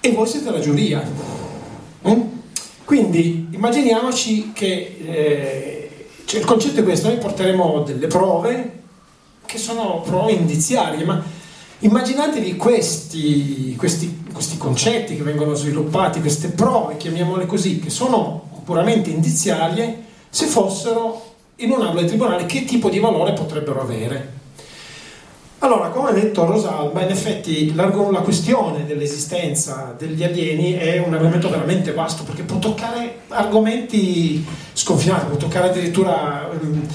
e voi siete la giuria. Quindi immaginiamoci che cioè, il concetto è questo: noi porteremo delle prove che sono prove indiziarie, ma immaginatevi questi concetti che vengono sviluppati, queste prove, chiamiamole così, che sono puramente indiziarie, se fossero in un'aula di tribunale, che tipo di valore potrebbero avere? Allora, come ha detto Rosalba, in effetti la questione dell'esistenza degli alieni è un argomento veramente vasto, perché può toccare argomenti sconfinati, può toccare addirittura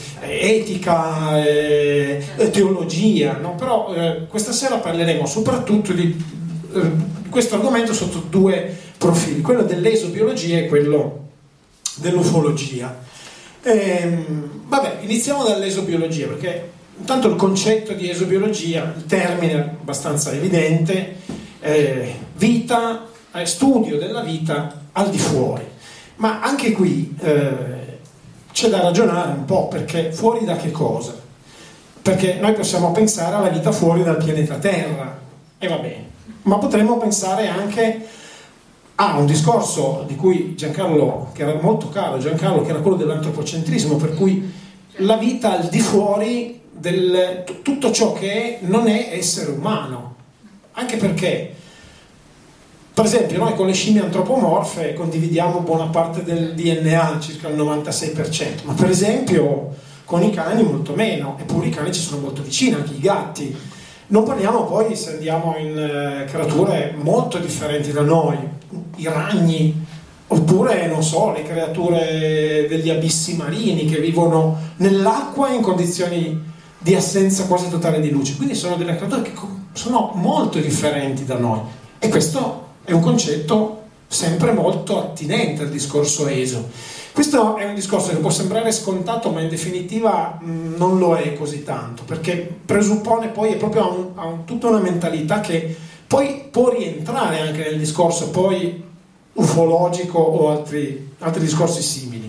etica, teologia, no? Però questa sera parleremo soprattutto di questo argomento sotto due profili, quello dell'esobiologia e quello dell'ufologia. Vabbè, iniziamo dall'esobiologia, perché intanto il concetto di esobiologia, il termine è abbastanza evidente, vita, studio della vita al di fuori. Ma anche qui c'è da ragionare un po', perché fuori da che cosa? Perché noi possiamo pensare alla vita fuori dal pianeta Terra, e va bene, ma potremmo pensare anche a un discorso di cui Giancarlo, che era molto caro, Giancarlo, che era quello dell'antropocentrismo, per cui la vita al di fuori tutto ciò che non è essere umano, anche perché per esempio noi con le scimmie antropomorfe condividiamo buona parte del DNA, circa il 96%, ma per esempio con i cani molto meno, eppure i cani ci sono molto vicini, anche i gatti. Non parliamo poi, se andiamo in creature molto differenti da noi, i ragni, oppure, non so, le creature degli abissi marini che vivono nell'acqua in condizioni di assenza quasi totale di luce. Quindi sono delle creature che sono molto differenti da noi, e questo è un concetto sempre molto attinente al discorso ESO. Questo è un discorso che può sembrare scontato, ma in definitiva non lo è così tanto, perché presuppone poi, è proprio tutta una mentalità che poi può rientrare anche nel discorso poi ufologico o altri discorsi simili.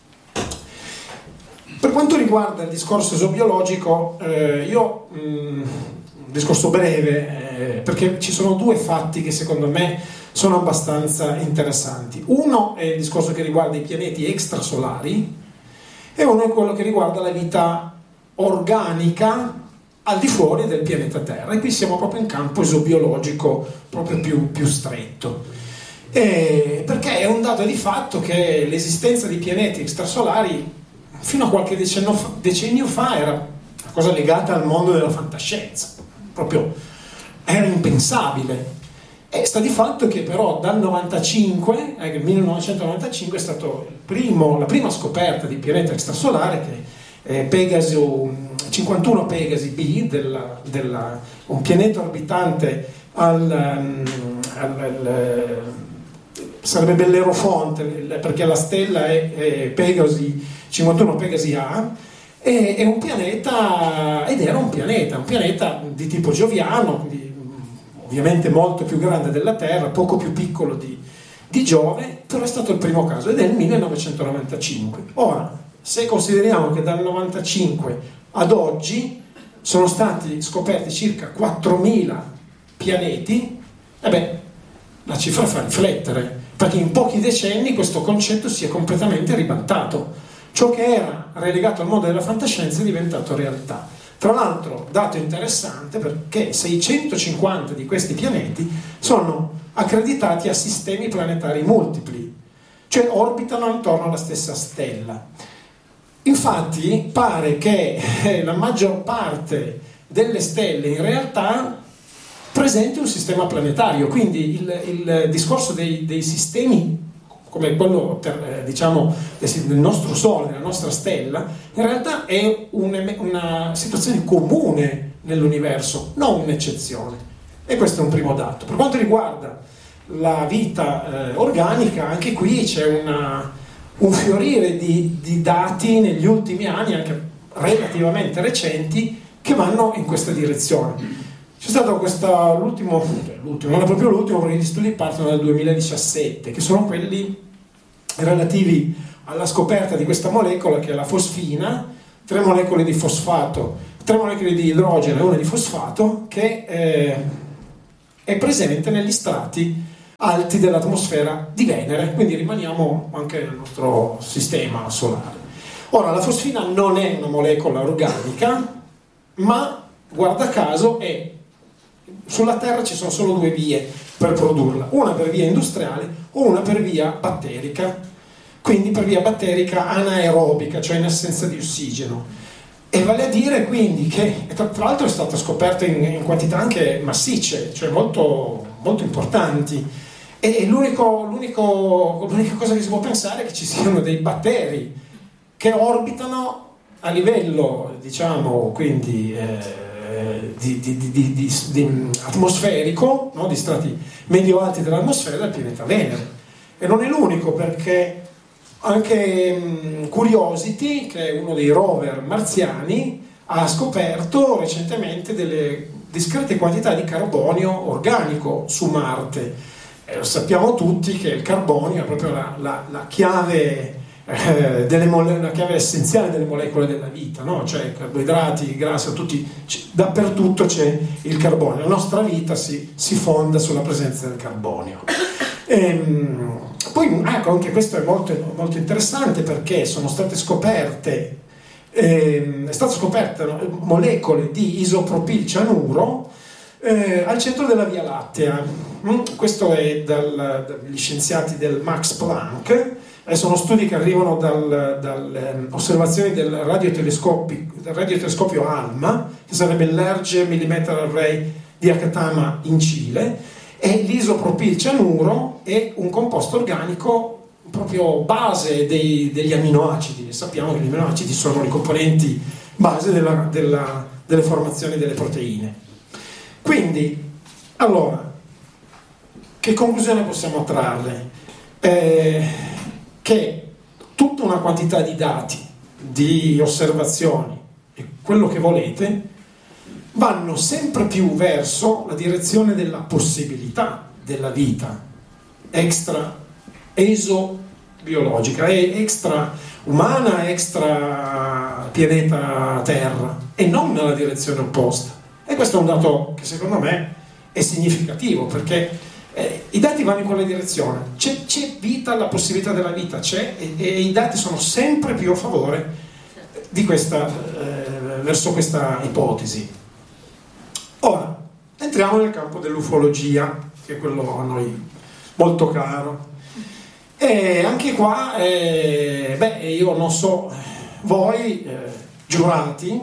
Per quanto riguarda il discorso esobiologico, un discorso breve, perché ci sono due fatti che secondo me sono abbastanza interessanti. Uno è il discorso che riguarda i pianeti extrasolari, e uno è quello che riguarda la vita organica al di fuori del pianeta Terra, e qui siamo proprio in campo esobiologico proprio più stretto. Perché è un dato di fatto che l'esistenza di pianeti extrasolari fino a qualche decennio fa era una cosa legata al mondo della fantascienza, proprio era impensabile. E sta di fatto che però dal 1995 è stato la prima scoperta di pianeta extrasolare, che è Pegaso 51 Pegasi B, un pianeta orbitante sarebbe Bellerofonte, perché la stella è Pegasi 51 Pegasi A, è un pianeta, ed era un pianeta di tipo gioviano, ovviamente molto più grande della Terra, poco più piccolo di Giove, però è stato il primo caso, ed è il 1995. Ora, se consideriamo che dal 95 ad oggi sono stati scoperti circa 4.000 pianeti, la cifra fa riflettere, perché in pochi decenni questo concetto si è completamente ribaltato. Ciò che era relegato al mondo della fantascienza è diventato realtà. Tra l'altro, dato interessante, perché 650 di questi pianeti sono accreditati a sistemi planetari multipli, cioè orbitano intorno alla stessa stella. Infatti pare che la maggior parte delle stelle in realtà presenti un sistema planetario, quindi il discorso dei sistemi come quello del nostro Sole, della nostra stella, in realtà è una situazione comune nell'universo, non un'eccezione, e questo è un primo dato. Per quanto riguarda la vita organica, anche qui c'è un fiorire di dati negli ultimi anni, anche relativamente recenti, che vanno in questa direzione. C'è stato l'ultimo, non è proprio l'ultimo, perché gli studi partono dal 2017, che sono quelli relativi alla scoperta di questa molecola, che è la fosfina, 3 molecole di fosfato, 3 molecole di idrogeno e una di fosfato, che è presente negli strati alti dell'atmosfera di Venere, quindi rimaniamo anche nel nostro sistema solare. Ora, la fosfina non è una molecola organica, ma guarda caso sulla Terra ci sono solo due vie per produrla, una per via industriale o una per via batterica, quindi per via batterica anaerobica, cioè in assenza di ossigeno. E vale a dire quindi che, tra l'altro è stata scoperta in quantità anche massicce, cioè molto, molto importanti, e l'unica cosa che si può pensare è che ci siano dei batteri che orbitano a livello, diciamo, quindi atmosferico, no? Di strati medio-alti dell'atmosfera del pianeta Venere. E non è l'unico, perché anche Curiosity, che è uno dei rover marziani, ha scoperto recentemente delle discrete quantità di carbonio organico su Marte. Lo sappiamo tutti che il carbonio è proprio la chiave la chiave essenziale delle molecole della vita, no? Cioè carboidrati, grassi, dappertutto c'è il carbonio. La nostra vita si fonda sulla presenza del carbonio. Poi ecco, anche questo è molto, molto interessante, perché sono state scoperte molecole di isopropilcianuro al centro della Via Lattea. Questo è dagli scienziati del Max Planck. Sono studi che arrivano dalle osservazioni del radiotelescopio ALMA, che sarebbe il Large Millimeter Array di Akatama in Cile, e l'isopropilcianuro è un composto organico proprio base degli aminoacidi. Sappiamo che gli aminoacidi sono le componenti base delle formazioni delle proteine. Quindi, allora, che conclusione possiamo trarre? Che tutta una quantità di dati, di osservazioni e quello che volete vanno sempre più verso la direzione della possibilità della vita esobiologica, extra umana, extra pianeta Terra, e non nella direzione opposta. E questo è un dato che secondo me è significativo, perché i dati vanno in quella direzione. C'è vita, la possibilità della vita c'è, e i dati sono sempre più a favore di verso questa ipotesi. Ora, entriamo nel campo dell'ufologia, che è quello a noi molto caro. E anche qua, io non so voi, giurati,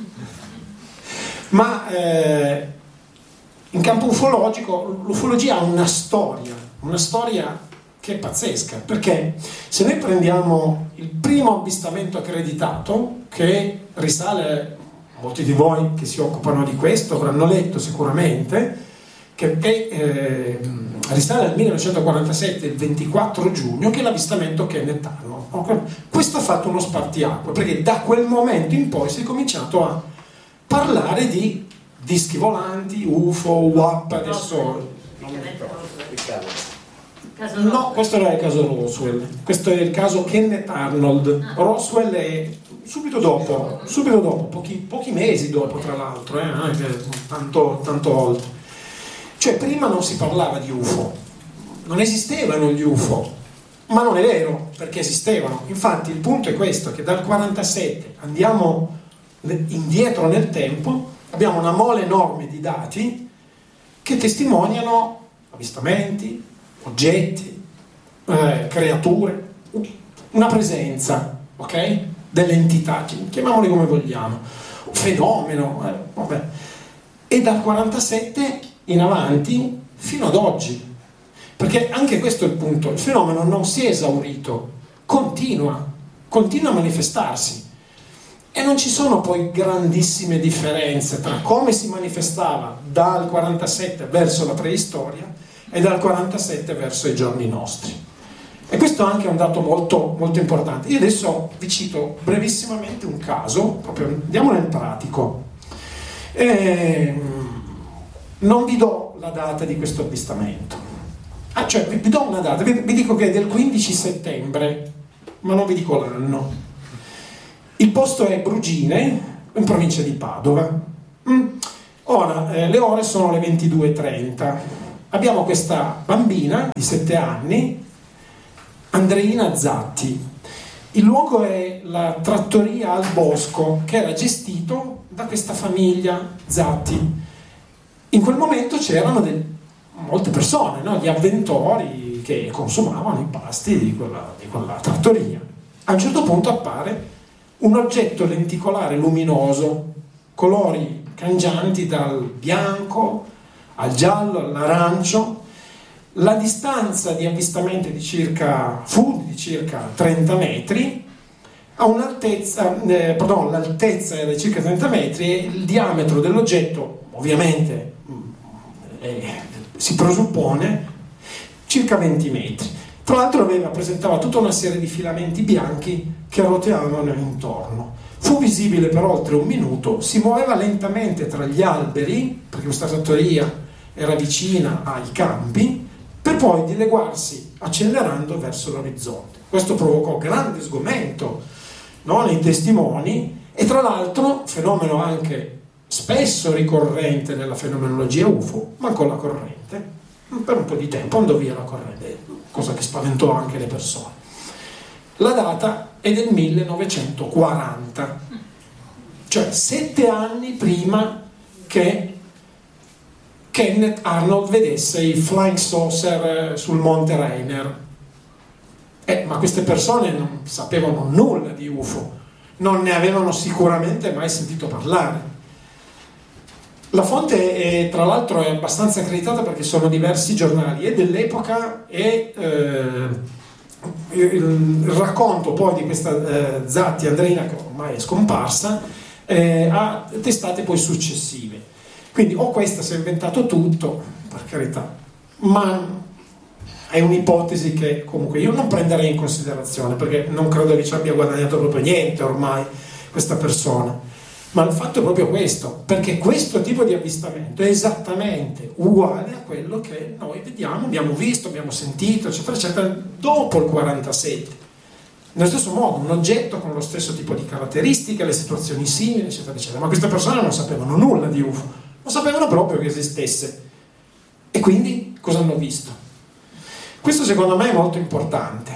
ma in campo ufologico l'ufologia ha una storia che è pazzesca, perché se noi prendiamo il primo avvistamento accreditato, che risale, molti di voi che si occupano di questo avranno letto sicuramente, che risale al 1947, il 24 giugno, che è l'avvistamento Kenneth Arnold. Questo ha fatto uno spartiacque, perché da quel momento in poi si è cominciato a parlare di dischi volanti, UFO, UAP, adesso no, questo non è il caso Roswell, questo è il caso Kenneth Arnold. Roswell è subito dopo, pochi mesi dopo, tra l'altro, non è che tanto oltre. Cioè, prima non si parlava di UFO, non esistevano gli UFO, ma non è vero, perché esistevano. Infatti il punto è questo, che dal 47 andiamo indietro nel tempo, abbiamo una mole enorme di dati che testimoniano avvistamenti, oggetti, creature, una presenza, ok? Delle entità, chiamiamole come vogliamo, fenomeno, vabbè. E dal 47 in avanti fino ad oggi, perché anche questo è il punto, il fenomeno non si è esaurito, continua a manifestarsi. E non ci sono poi grandissime differenze tra come si manifestava dal 47 verso la preistoria e dal 47 verso i giorni nostri. E questo anche è un dato molto, molto importante. Io adesso vi cito brevissimamente un caso, proprio andiamo nel pratico. Non vi do la data di questo avvistamento. Cioè vi do una data, vi dico che è del 15 settembre, ma non vi dico l'anno. Il posto è Brugine, in provincia di Padova. Ora, le ore sono le 22:30. abbiamo questa bambina di 7 anni, Andreina Zatti. Il luogo è la trattoria al Bosco, che era gestito da questa famiglia Zatti. In quel momento c'erano molte persone, no? Gli avventori che consumavano i pasti di quella trattoria. A un certo punto appare un oggetto lenticolare luminoso, colori cangianti dal bianco al giallo, all'arancio. La distanza di avvistamento fu di circa 30 metri, l'altezza era di circa 30 metri e il diametro dell'oggetto, ovviamente si presuppone, circa 20 metri. Tra l'altro presentava tutta una serie di filamenti bianchi che roteavano intorno. Fu visibile per oltre 1 minuto, si muoveva lentamente tra gli alberi, perché questa trattoria era vicina ai campi, per poi dileguarsi accelerando verso l'orizzonte. Questo provocò grande sgomento, no, nei testimoni, e tra l'altro, fenomeno anche spesso ricorrente nella fenomenologia UFO, mancò la corrente. Per un po' di tempo andò via la corrente, cosa che spaventò anche le persone. La data è del 1940, cioè 7 anni prima che Kenneth Arnold vedesse i flying saucer sul monte Rainier. Ma queste persone non sapevano nulla di UFO, non ne avevano sicuramente mai sentito parlare. La fonte tra l'altro è abbastanza accreditata perché sono diversi giornali e dell'epoca e il racconto poi di questa Zatti Andreina, che ormai è scomparsa, a testate poi successive. Quindi o questa si è inventato tutto, per carità, ma è un'ipotesi che comunque io non prenderei in considerazione, perché non credo che ci abbia guadagnato proprio niente ormai questa persona. Ma il fatto è proprio questo, perché questo tipo di avvistamento è esattamente uguale a quello che noi vediamo, abbiamo visto, abbiamo sentito, eccetera, eccetera, dopo il 47. Nello stesso modo, un oggetto con lo stesso tipo di caratteristiche, le situazioni simili, eccetera, eccetera. Ma queste persone non sapevano nulla di UFO. Non sapevano proprio che esistesse. E quindi cosa hanno visto? Questo secondo me è molto importante,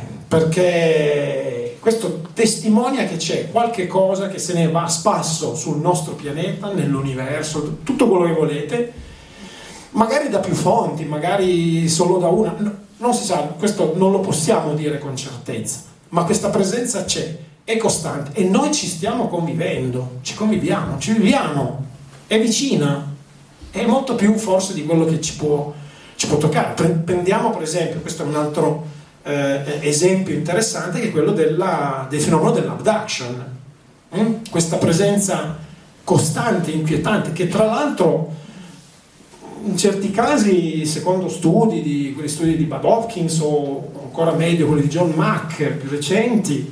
perché questo testimonia che c'è qualche cosa che se ne va a spasso sul nostro pianeta, nell'universo, tutto quello che volete, magari da più fonti, magari solo da una, non si sa, questo non lo possiamo dire con certezza, ma questa presenza c'è, è costante e noi ci stiamo convivendo, ci conviviamo, ci viviamo, è vicina. È molto più forse di quello che ci può toccare. Prendiamo per esempio, questo è un altro esempio interessante, che è quello del fenomeno dell'abduction. Questa presenza costante, inquietante, che tra l'altro in certi casi, secondo quegli studi di Bud Hopkins o ancora meglio quelli di John Mack più recenti,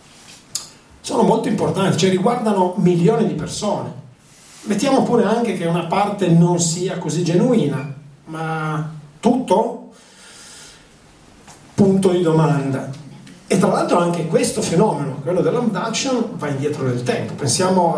sono molto importanti, cioè riguardano milioni di persone. Mettiamo pure anche che una parte non sia così genuina, ma tutto? Punto di domanda. E tra l'altro anche questo fenomeno, quello dell'abduction, va indietro nel tempo. Pensiamo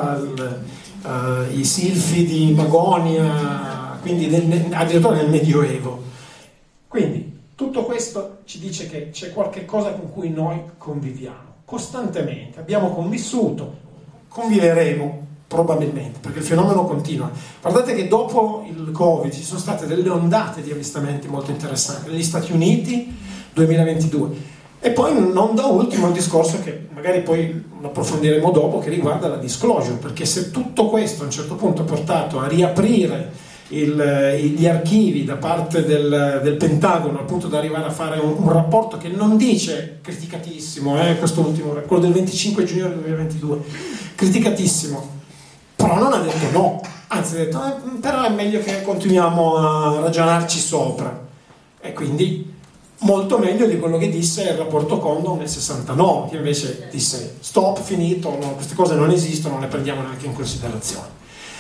ai silfi di Magonia, quindi addirittura nel Medioevo. Quindi tutto questo ci dice che c'è qualche cosa con cui noi conviviamo costantemente, abbiamo convissuto, conviveremo probabilmente, perché il fenomeno continua. Guardate che dopo il Covid ci sono state delle ondate di avvistamenti molto interessanti negli Stati Uniti 2022 e poi non da ultimo il discorso che magari poi lo approfondiremo dopo, che riguarda la disclosure, perché se tutto questo a un certo punto ha portato a riaprire gli archivi da parte del Pentagono, al punto da arrivare a fare un rapporto che non dice criticatissimo, questo ultimo, quello del 25 giugno del 2022, criticatissimo, però non ha detto no, anzi ha detto però è meglio che continuiamo a ragionarci sopra, e quindi molto meglio di quello che disse il rapporto Condon nel 69, che invece disse stop, finito, no, queste cose non esistono, non le prendiamo neanche in considerazione.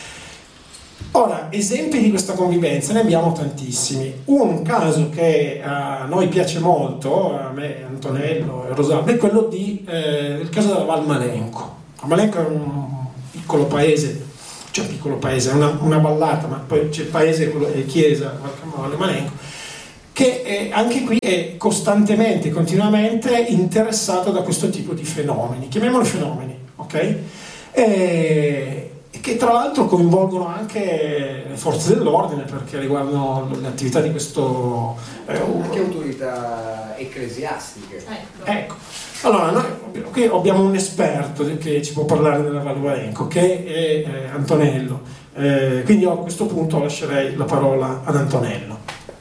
Ora, esempi di questa convivenza ne abbiamo tantissimi. Un caso che a noi piace molto, a me, Antonello e Rosalba, è quello il caso della Val Malenco. Val Malenco è un piccolo paese, cioè piccolo paese, è una vallata, ma poi c'è il paese, quello è chiesa, Val Malenco, che anche qui è costantemente, continuamente interessato da questo tipo di fenomeni, chiamiamoli fenomeni, ok? Che tra l'altro coinvolgono anche le forze dell'ordine, perché riguardano le attività di questo... anche autorità ecclesiastiche. Ecco, allora noi qui abbiamo un esperto che ci può parlare della Valmalenko, che è Antonello, quindi io a questo punto lascerei la parola ad Antonello.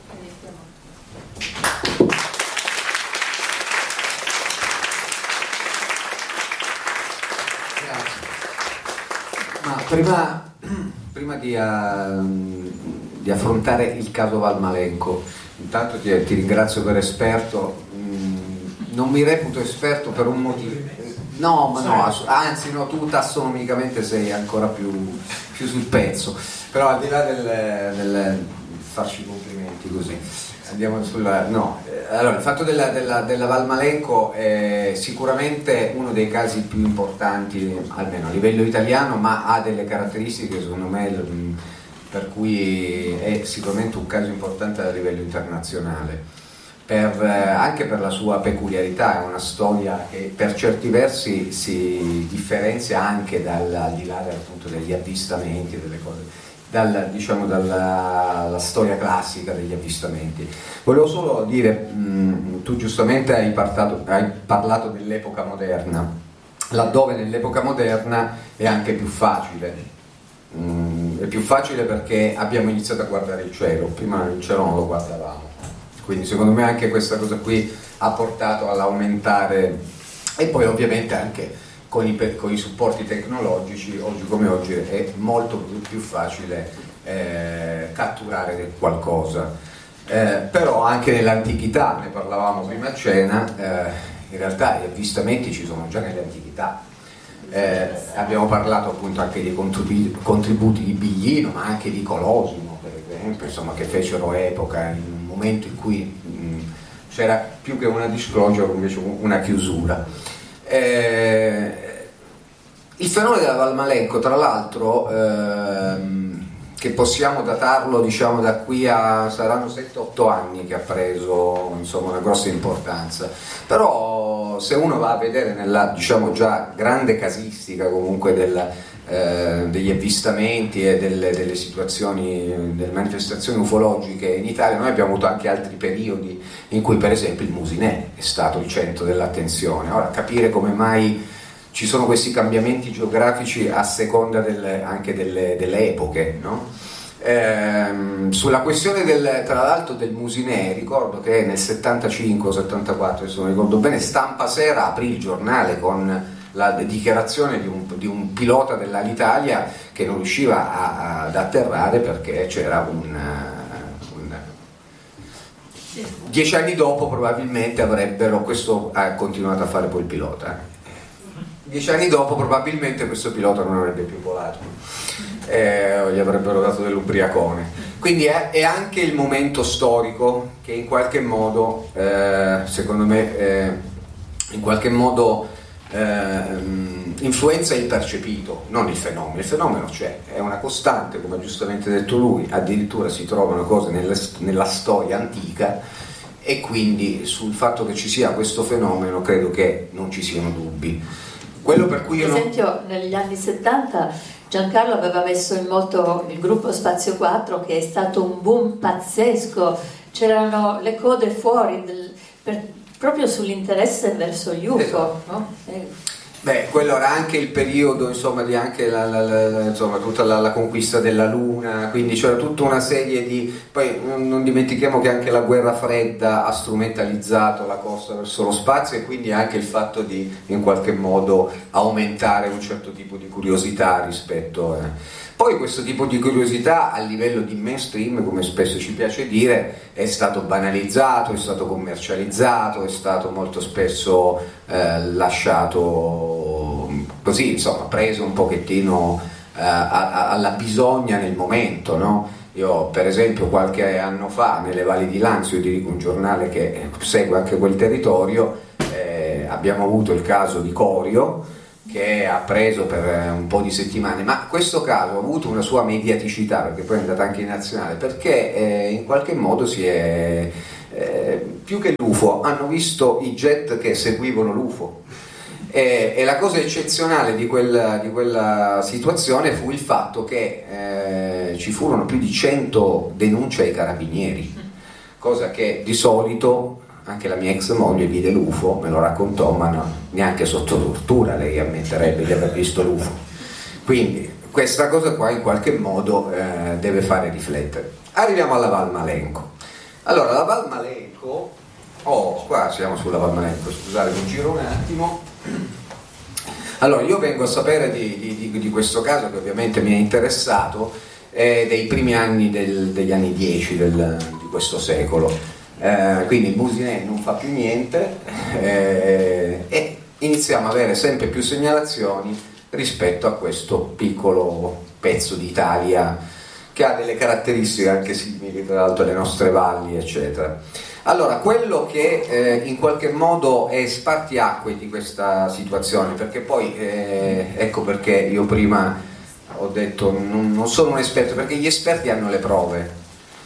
Prima di affrontare il caso Valmalenko, intanto ti ringrazio per esperto. Non mi reputo esperto per un motivo. No, ma no, anzi no, tu tassonomicamente sei ancora più sul pezzo. Però al di là del farci complimenti così, andiamo sulla... No, allora il fatto della Valmalenko è sicuramente uno dei casi più importanti, almeno a livello italiano, ma ha delle caratteristiche secondo me per cui è sicuramente un caso importante a livello internazionale. Anche per la sua peculiarità, è una storia che per certi versi si differenzia anche al di là appunto degli avvistamenti, delle cose, dalla storia classica degli avvistamenti. Volevo solo dire, tu giustamente hai parlato dell'epoca moderna, laddove nell'epoca moderna è anche più facile. È più facile perché abbiamo iniziato a guardare il cielo, prima il cielo non lo guardavamo. Quindi secondo me anche questa cosa qui ha portato all'aumentare, e poi ovviamente anche con i supporti tecnologici, oggi come oggi è molto più facile catturare qualcosa. Però anche nell'antichità, ne parlavamo prima a cena, in realtà gli avvistamenti ci sono già nell'antichità. Abbiamo parlato appunto anche dei contributi di Biglino, ma anche di Colosimo, per esempio, insomma, che fecero epoca in un momento in cui c'era più che una disclosure invece una chiusura. Il fenomeno della Valmalenko, tra l'altro, che possiamo datarlo, diciamo, da qui a saranno 7-8 anni che ha preso, insomma, una grossa importanza. Però se uno va a vedere nella, diciamo, già grande casistica comunque degli avvistamenti e delle situazioni, delle manifestazioni ufologiche in Italia, noi abbiamo avuto anche altri periodi in cui per esempio il Musinè è stato il centro dell'attenzione. Ora, capire come mai ci sono questi cambiamenti geografici a seconda anche delle epoche, no? Sulla questione tra l'altro del Musinè, ricordo che nel 75-74, se non ricordo bene, Stampa Sera aprì il giornale con la dichiarazione di un pilota dell'Alitalia che non riusciva ad atterrare perché c'era 10 anni dopo probabilmente questo ha continuato a fare poi il pilota. 10 anni dopo probabilmente questo pilota non avrebbe più volato, o gli avrebbero dato dell'ubriacone. Quindi è anche il momento storico che in qualche modo, secondo me, in qualche modo influenza il percepito, non il fenomeno. Il fenomeno c'è, è una costante, come ha giustamente detto lui, addirittura si trovano cose nella storia antica, e quindi sul fatto che ci sia questo fenomeno credo che non ci siano dubbi. Quello per cui per esempio negli anni 70 Giancarlo aveva messo in moto il gruppo Spazio 4, che è stato un boom pazzesco, c'erano le code fuori proprio sull'interesse verso gli UFO, esatto. No? Beh, quello era anche il periodo, insomma, di anche insomma, tutta la conquista della Luna, quindi c'era tutta una serie di... Poi non dimentichiamo che anche la guerra fredda ha strumentalizzato la corsa verso lo spazio, e quindi anche il fatto di in qualche modo aumentare un certo tipo di curiosità rispetto Poi questo tipo di curiosità a livello di mainstream, come spesso ci piace dire, è stato banalizzato, è stato commercializzato, è stato molto spesso lasciato così, insomma, preso un pochettino alla bisogna nel momento, no? Io per esempio qualche anno fa nelle Valli di Lanzio, io dirigo un giornale che segue anche quel territorio, abbiamo avuto il caso di Corio, che ha preso per un po' di settimane, ma questo caso ha avuto una sua mediaticità, perché poi è andata anche in nazionale, perché in qualche modo si è più che l'UFO hanno visto i jet che seguivano l'UFO. E la cosa eccezionale di quella situazione fu il fatto che ci furono più di 100 denunce ai carabinieri, cosa che di solito anche la mia ex moglie vide l'UFO, me lo raccontò, ma no, neanche sotto tortura lei ammetterebbe di aver visto l'UFO. Quindi questa cosa qua in qualche modo deve fare riflettere. Arriviamo alla Val Malenco. Allora, la Val Malenco, qua siamo sulla Val Malenco, scusate, mi giro un attimo. Allora, io vengo a sapere di questo caso che ovviamente mi è interessato dei primi anni degli anni 10 di questo secolo. Quindi Businè non fa più niente e iniziamo a avere sempre più segnalazioni rispetto a questo piccolo pezzo d'Italia che ha delle caratteristiche anche simili tra l'altro alle nostre valli, eccetera. Allora, quello che in qualche modo è spartiacque di questa situazione, perché poi ecco perché io prima ho detto non sono un esperto, perché gli esperti hanno le prove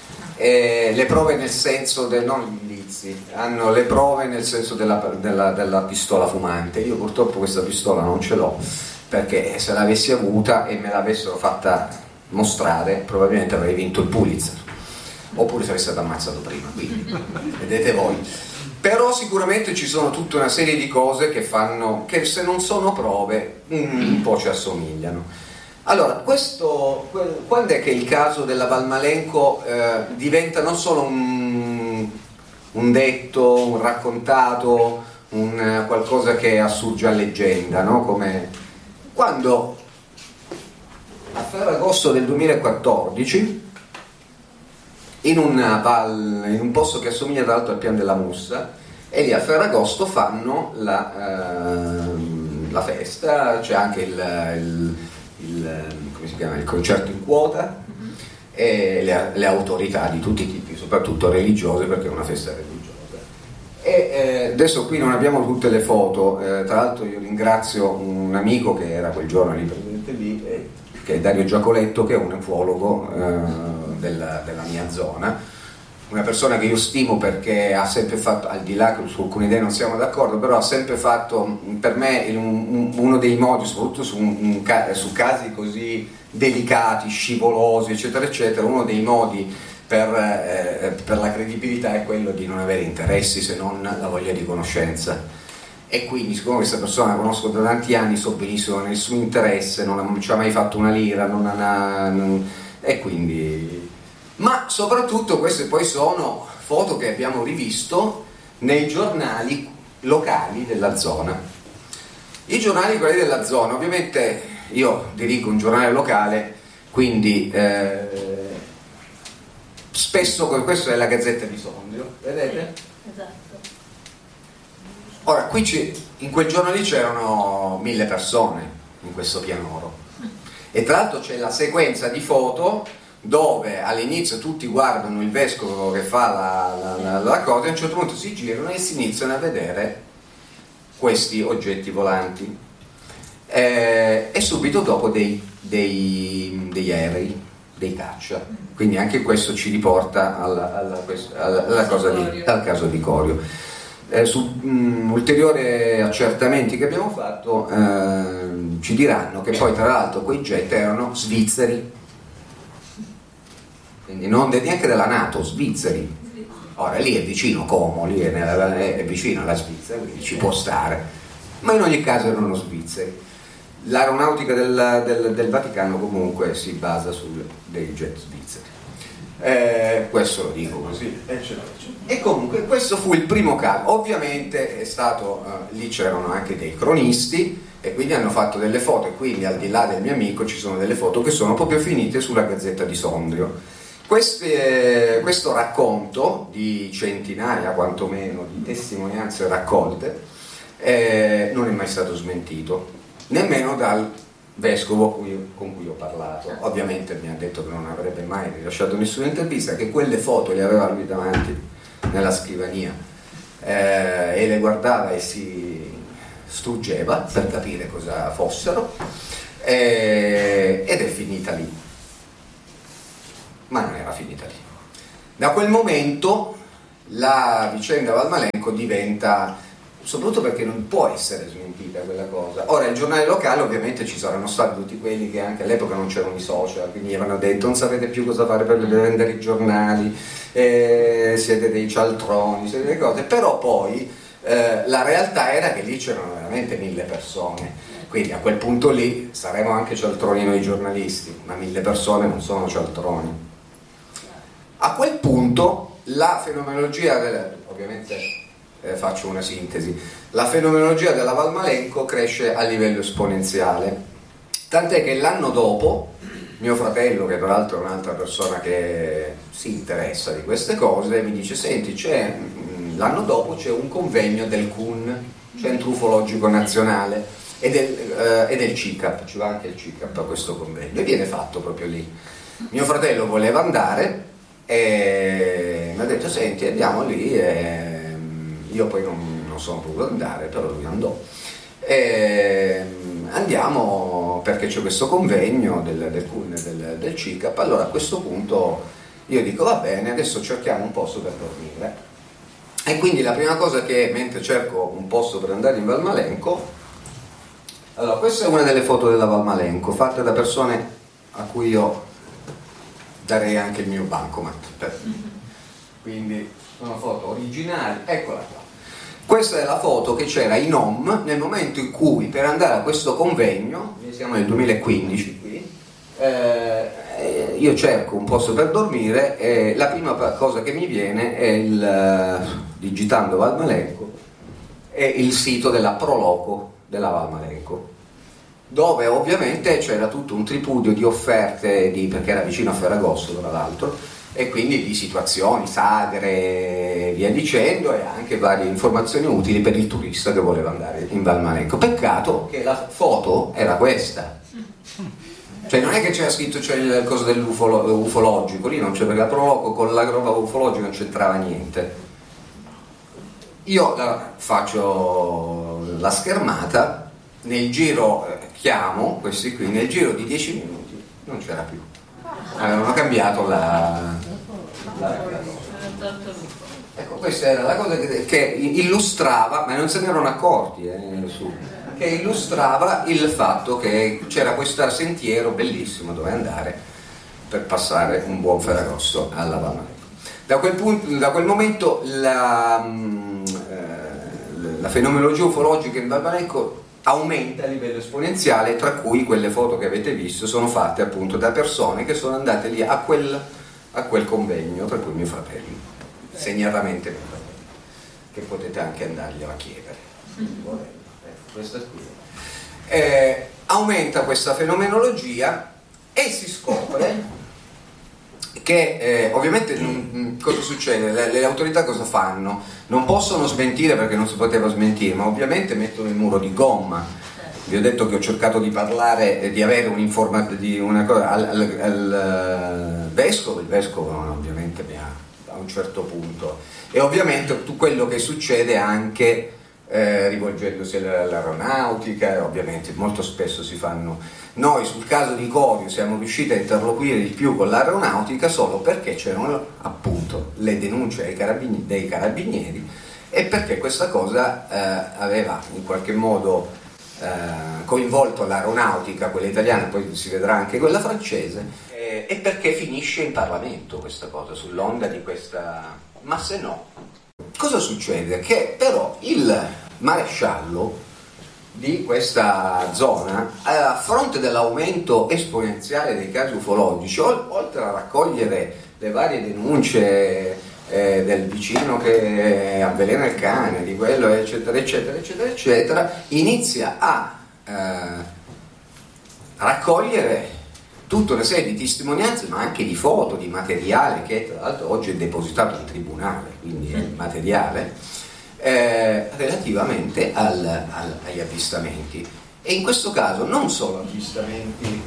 nel senso non gli indizi, hanno le prove nel senso della pistola fumante. Io purtroppo questa pistola non ce l'ho, perché se l'avessi avuta e me l'avessero fatta mostrare probabilmente avrei vinto il Pulitzer, oppure sarei stato ammazzato prima, quindi vedete voi. Però sicuramente ci sono tutta una serie di cose che fanno che, se non sono prove, un po' ci assomigliano. Allora, quando è che il caso della Val Malenco diventa non solo un detto, un raccontato, un qualcosa che assurge a leggenda, no? Come quando a Ferragosto del 2014 in un posto che assomiglia tra l'altro al Pian della Mussa, e lì a Ferragosto fanno la festa, c'è anche come si chiama, il concerto in quota, e le autorità di tutti i tipi, soprattutto religiose, perché è una festa religiosa. E adesso qui non abbiamo tutte le foto, tra l'altro io ringrazio un amico che era quel giorno lì presente lì, che è Dario Giacoletto, che è un ufologo della mia zona, una persona che io stimo perché ha sempre fatto, al di là che su alcune idee non siamo d'accordo, però ha sempre fatto per me uno dei modi, soprattutto su casi così delicati, scivolosi, eccetera eccetera, uno dei modi per la credibilità è quello di non avere interessi se non la voglia di conoscenza. E quindi, siccome questa persona la conosco da tanti anni, so benissimo che nessun interesse, non ci ha mai fatto una lira, e quindi... Ma soprattutto queste poi sono foto che abbiamo rivisto nei giornali locali della zona. I giornali quelli della zona, ovviamente io dirigo un giornale locale, quindi spesso questo è la Gazzetta di Sondrio, vedete? Esatto. Ora, qui in quel giorno lì c'erano 1000 persone in questo pianoro, e tra l'altro c'è la sequenza di foto dove all'inizio tutti guardano il vescovo che fa la cosa, e a un certo punto si girano e si iniziano a vedere questi oggetti volanti, e subito dopo degli aerei, dei caccia. Quindi anche questo ci riporta al caso di Corio. Su ulteriori accertamenti che abbiamo fatto ci diranno che poi tra l'altro quei jet erano svizzeri, quindi non neanche della NATO, svizzeri. Ora lì è vicino Como, lì è vicino alla Svizzera, quindi ci può stare, ma in ogni caso erano svizzeri. L'aeronautica del Vaticano comunque si basa su dei jet svizzeri, questo lo dico così, e comunque questo fu il primo caso. Ovviamente è stato lì c'erano anche dei cronisti, e quindi hanno fatto delle foto, e quindi al di là del mio amico ci sono delle foto che sono proprio finite sulla Gazzetta di Sondrio. Questo racconto di centinaia quantomeno di testimonianze raccolte non è mai stato smentito, nemmeno dal vescovo con cui ho parlato. Ovviamente mi ha detto che non avrebbe mai rilasciato nessuna intervista, che quelle foto le aveva lui davanti nella scrivania, e le guardava e si struggeva per capire cosa fossero, ed è finita lì. Ma non era finita lì. Da quel momento la vicenda Valmalenco diventa, soprattutto perché non può essere smentita quella cosa. Ora, il giornale locale, ovviamente ci saranno stati tutti quelli che anche all'epoca non c'erano i social, quindi avevano detto non sapete più cosa fare per vendere i giornali, siete dei cialtroni, siete delle cose, però poi la realtà era che lì c'erano veramente 1000 persone, quindi a quel punto lì saremo anche cialtroni noi giornalisti, ma 1000 persone non sono cialtroni. A quel punto la fenomenologia ovviamente faccio una sintesi, la fenomenologia della Valmalenco cresce a livello esponenziale, tant'è che l'anno dopo mio fratello, che tra l'altro è un'altra persona che si interessa di queste cose, mi dice senti, l'anno dopo c'è un convegno del CUN, Centro Ufologico Nazionale, e del CICAP, ci va anche il CICAP a questo convegno, e viene fatto proprio lì. Mio fratello voleva andare e mi ha detto senti, andiamo lì, e io poi non sono potuto andare, però lui andò. Andiamo perché c'è questo convegno del CUN e del CICAP. Allora a questo punto io dico va bene, adesso cerchiamo un posto per dormire, e quindi la prima cosa che, mentre cerco un posto per andare in Valmalenco, allora questa è una delle foto della Valmalenco fatte da persone a cui io darei anche il mio bancomat, quindi sono foto originali, eccola qua. Questa è la foto che c'era in home nel momento in cui, per andare a questo convegno, siamo nel 2015 qui, io cerco un posto per dormire e la prima cosa che mi viene è digitando Valmalenco, è il sito della Proloco della Valmalenco, dove ovviamente c'era tutto un tripudio di offerte, perché era vicino a Ferragosto tra l'altro, e quindi di situazioni, sagre, via dicendo, e anche varie informazioni utili per il turista che voleva andare in Valmalenco. Peccato che la foto era questa, cioè non è che c'era scritto c'è il coso dell'ufologico, lì non c'è, perché la Proloco con la roba ufologica non c'entrava niente. Io faccio la schermata, nel giro chiamo questi qui, nel giro di 10 minuti non c'era più, avevano cambiato la ecco, questa era la cosa che illustrava, ma non se ne erano accorti che illustrava il fatto che c'era questo sentiero bellissimo dove andare per passare un buon Ferragosto alla Valmalenco. Da quel momento la fenomenologia ufologica in Valmalenco aumenta a livello esponenziale, tra cui quelle foto che avete visto sono fatte appunto da persone che sono andate lì a quel convegno, tra cui mio fratello, segnatamente mio fratello, che potete anche andarglielo a chiedere. Questa qui. Aumenta questa fenomenologia e si scopre che ovviamente cosa succede? Le autorità cosa fanno? Non possono smentire perché non si poteva smentire, ma ovviamente mettono il muro di gomma. Vi ho detto che ho cercato di parlare, di avere un'informazione di una cosa al vescovo, il vescovo ovviamente mi ha a un certo punto, e ovviamente tutto quello che succede anche rivolgendosi all'aeronautica, ovviamente molto spesso si fanno. Noi sul caso di Corio siamo riusciti a interloquire di più con l'aeronautica solo perché c'erano appunto le denunce dei carabinieri e perché questa cosa aveva in qualche modo coinvolto l'aeronautica, quella italiana, poi si vedrà anche quella francese, e perché finisce in Parlamento questa cosa, sull'onda di questa. Ma se no, cosa succede? Che però il maresciallo di questa zona, a fronte dell'aumento esponenziale dei casi ufologici, oltre a raccogliere le varie denunce del vicino che avvelena il cane, di quello eccetera eccetera eccetera eccetera, inizia a raccogliere tutta una serie di testimonianze, ma anche di foto, di materiale che tra l'altro oggi è depositato in tribunale, quindi è materiale relativamente agli avvistamenti. E in questo caso non solo avvistamenti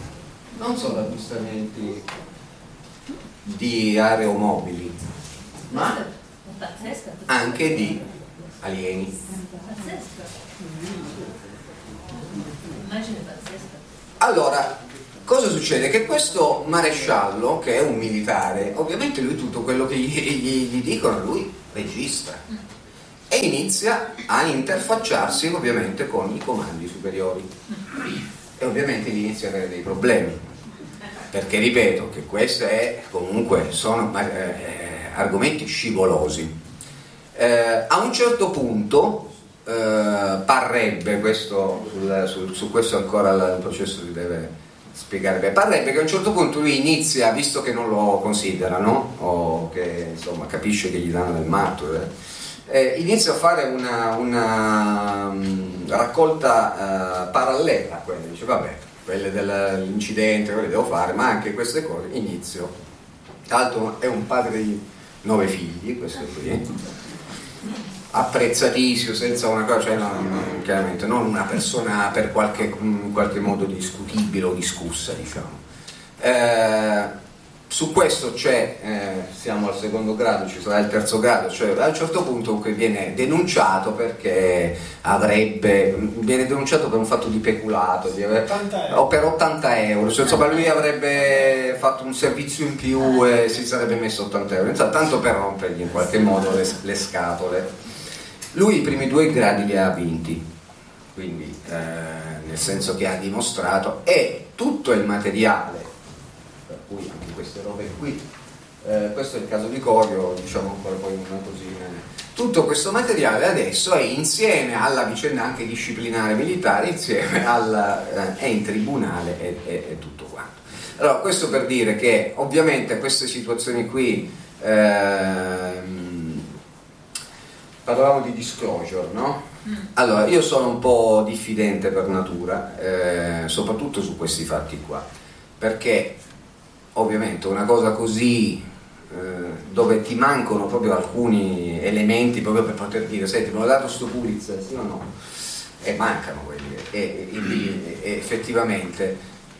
di aeromobili, ma anche di alieni. Allora, cosa succede? Che questo maresciallo, che è un militare, ovviamente lui tutto quello che gli dicono, lui registra e inizia a interfacciarsi ovviamente con i comandi superiori e ovviamente gli inizia a avere dei problemi, perché ripeto che questi comunque sono argomenti scivolosi. A un certo punto parrebbe, questo su questo ancora il processo si deve spiegare bene, parrebbe che a un certo punto lui inizia, visto che non lo considerano o che insomma capisce che gli danno del matto, inizia a fare una raccolta parallela a quelle, dice vabbè, quelle dell'incidente, quelle devo fare, ma anche queste cose inizio. Tra l'altro è un padre di 9 figli, questo qui, apprezzatissimo, senza una cosa, cioè chiaramente non una persona per in qualche modo discutibile o discussa, diciamo. Su questo siamo al secondo grado, ci sarà il terzo grado, cioè a un certo punto viene denunciato perché viene denunciato per un fatto di peculato o per 80 euro, cioè, insomma lui avrebbe fatto un servizio in più e si sarebbe messo 80 euro, tanto per rompergli in qualche modo le scatole. Lui i primi 2 gradi li ha vinti, quindi nel senso che ha dimostrato, e tutto il materiale, per cui anche queste robe qui, questo è il caso di Corio, diciamo ancora poi una cosina, tutto questo materiale adesso è insieme alla vicenda anche disciplinare militare, insieme è in tribunale e tutto quanto. Allora questo per dire che ovviamente queste situazioni qui, parlavamo di disclosure, no? Allora io sono un po' diffidente per natura, soprattutto su questi fatti qua, perché ovviamente una cosa così dove ti mancano proprio alcuni elementi proprio per poter dire senti, me l'ho dato sto Pulitzer, sì o no? E mancano quelli e effettivamente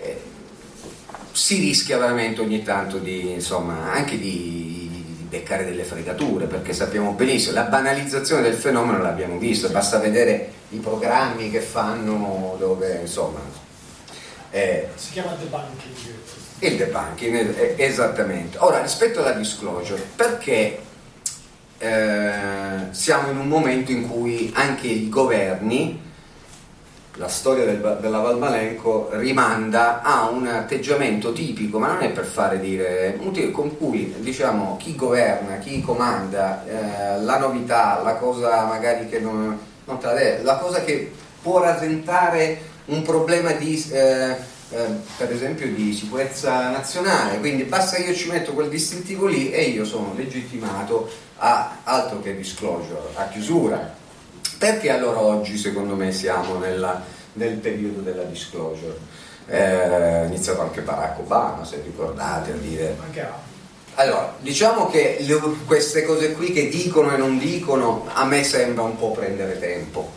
si rischia veramente ogni tanto di, insomma, anche di beccare delle fregature, perché sappiamo benissimo la banalizzazione del fenomeno l'abbiamo visto, basta vedere i programmi che fanno dove insomma si chiama debunking. Il debunking, esattamente. Ora rispetto alla disclosure, perché siamo in un momento in cui anche i governi, la storia della Valmalenco rimanda a un atteggiamento tipico, ma non è per fare dire, con cui diciamo chi governa, chi comanda, la novità, la cosa magari che non la cosa che può rasentare un problema di per esempio di sicurezza nazionale, quindi basta che io ci metto quel distintivo lì e io sono legittimato a altro che disclosure, a chiusura. Perché allora oggi secondo me siamo nel periodo della disclosure? Iniziato anche Barack Obama, se ricordate, a dire. Allora, diciamo che queste cose qui che dicono e non dicono a me sembra un po' prendere tempo,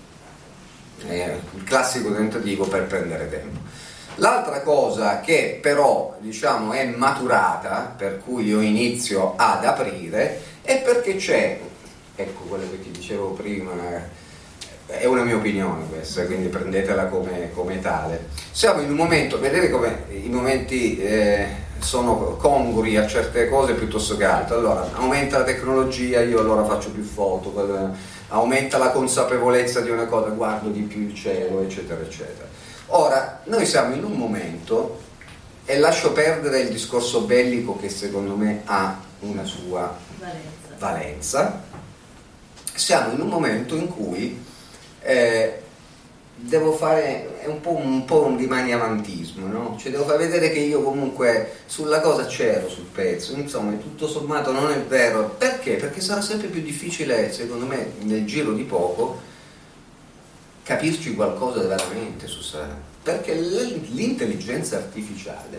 il classico tentativo per prendere tempo. L'altra cosa che però diciamo è maturata, per cui io inizio ad aprire, è perché c'è, ecco quello che ti dicevo prima, è una mia opinione questa, quindi prendetela come tale. Siamo in un momento, vedete come i momenti sono congrui a certe cose piuttosto che altre. Allora aumenta la tecnologia, io allora faccio più foto, aumenta la consapevolezza di una cosa, guardo di più il cielo, eccetera eccetera. Ora noi siamo in un momento, e lascio perdere il discorso bellico che secondo me ha una sua valenza, siamo in un momento in cui devo fare, è un po' un dimaniavantismo, no? Cioè devo far vedere che io comunque sulla cosa c'ero, sul pezzo, insomma tutto sommato non è vero. Perché? Perché sarà sempre più difficile, secondo me, nel giro di poco capirci qualcosa veramente su strada, perché l'intelligenza artificiale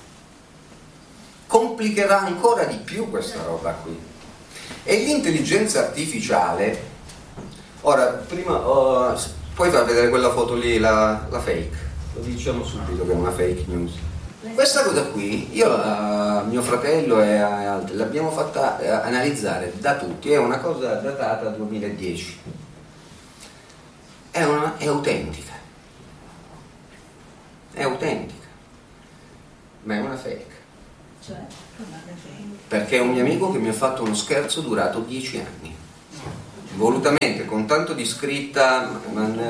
complicherà ancora di più questa roba qui. E l'intelligenza artificiale, ora prima puoi far vedere quella foto lì, la fake, lo diciamo subito che è una fake news. Questa cosa qui io mio fratello e altri l'abbiamo fatta analizzare da tutti, è una cosa datata 2010, è autentica, ma è una fake. Cioè? Perché è un mio amico che mi ha fatto uno scherzo durato 10 anni, volutamente, con tanto di scritta,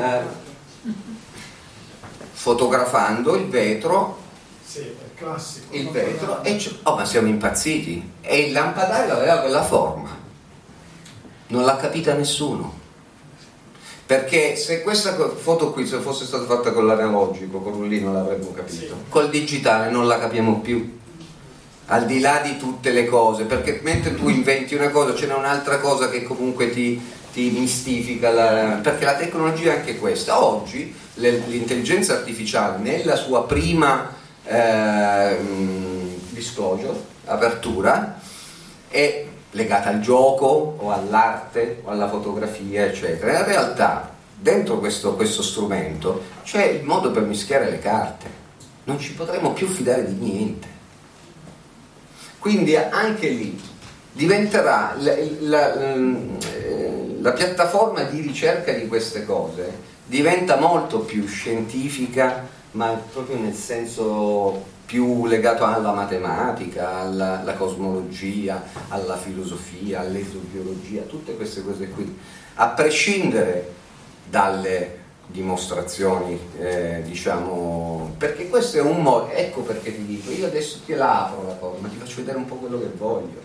fotografando il vetro. Sì, è classico. Il vetro e ma siamo impazziti, e il lampadario aveva quella forma, non l'ha capita nessuno, perché se questa foto qui, se fosse stata fatta con l'analogico, con rullino, l'avremmo capito. Sì. Col digitale non la capiamo più, al di là di tutte le cose, perché mentre tu inventi una cosa ce n'è un'altra cosa che comunque ti mistifica, perché la tecnologia è anche questa. Oggi l'intelligenza artificiale nella sua prima disclosure, apertura, è legata al gioco o all'arte o alla fotografia, eccetera. In realtà dentro questo strumento c'è il modo per mischiare le carte, non ci potremo più fidare di niente, quindi anche lì diventerà la piattaforma di ricerca di queste cose diventa molto più scientifica, ma proprio nel senso più legato alla matematica, alla cosmologia, alla filosofia, all'esobiologia, tutte queste cose qui, a prescindere dalle dimostrazioni, diciamo, perché questo è un modo. Ecco perché ti dico, io adesso te la apro la cosa, ma ti faccio vedere un po' quello che voglio.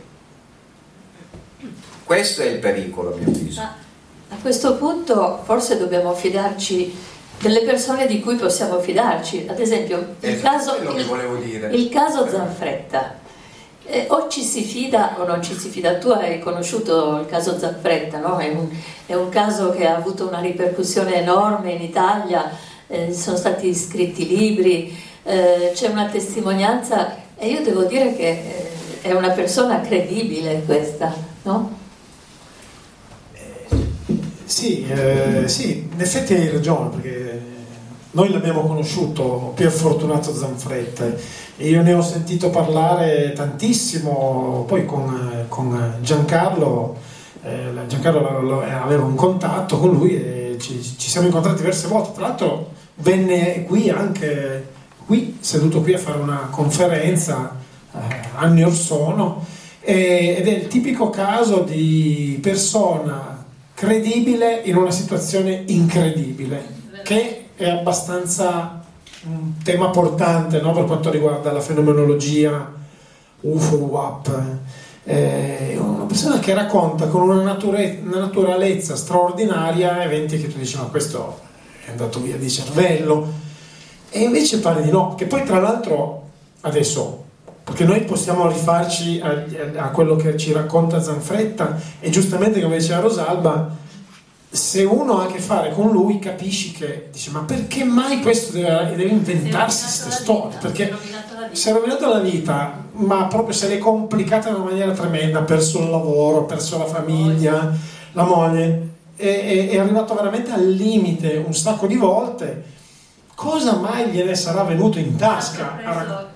Questo è il pericolo, a mio avviso. A questo punto forse dobbiamo fidarci delle persone di cui possiamo fidarci, ad esempio il caso Zanfretta, o ci si fida o non ci si fida. Tu hai conosciuto il caso Zanfretta, no? È un caso che ha avuto una ripercussione enorme in Italia, sono stati scritti libri, c'è una testimonianza, e io devo dire che è una persona credibile questa, no? Sì, in effetti hai ragione, perché noi l'abbiamo conosciuto, Pier Fortunato Zanfretta, e io ne ho sentito parlare tantissimo, poi con Giancarlo. Giancarlo aveva un contatto con lui e ci siamo incontrati diverse volte. Tra l'altro venne qui seduto qui a fare una conferenza anni or sono, ed è il tipico caso di persona credibile in una situazione incredibile, che è abbastanza un tema portante, no? Per quanto riguarda la fenomenologia UFO, UAP. È una persona che racconta con una naturalezza straordinaria eventi che tu dici ma questo è andato via di cervello, e invece pare di no, che poi tra l'altro adesso, perché noi possiamo rifarci a quello che ci racconta Zanfretta, e giustamente come diceva Rosalba, se uno ha a che fare con lui capisci che dice ma perché mai questo deve inventarsi queste storie, perché si è rovinato la vita, ma proprio se l'è complicata in una maniera tremenda, ha perso il lavoro, ha perso la famiglia, la moglie, è arrivato veramente al limite un sacco di volte. Cosa mai gliene sarà venuto in tasca?